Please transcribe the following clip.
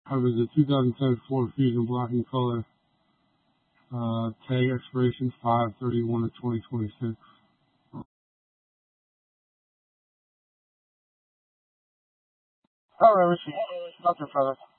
Covers the 2010 Ford Fusion black in color. Tag expiration 5/31 of 2026. Alright, Richie. Nothing further.